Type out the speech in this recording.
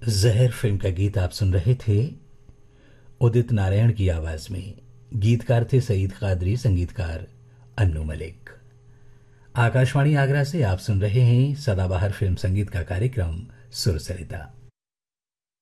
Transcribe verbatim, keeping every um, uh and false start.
जहर फिल्म का गीत आप सुन रहे थे उदित नारायण की आवाज में। गीतकार थे सईद कादरी, संगीतकार अन्नू मलिक। आकाशवाणी आगरा से आप सुन रहे हैं सदाबहार फिल्म संगीत का कार्यक्रम सुरसरिता।